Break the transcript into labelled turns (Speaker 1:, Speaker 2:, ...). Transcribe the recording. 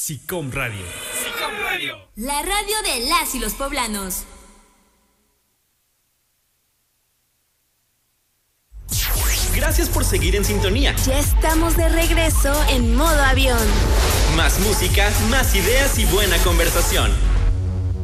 Speaker 1: SICOM Radio. SICOM Radio.
Speaker 2: La radio de las y los poblanos.
Speaker 3: Gracias por seguir en sintonía.
Speaker 2: Ya estamos de regreso en modo avión.
Speaker 3: Más música, más ideas y buena conversación.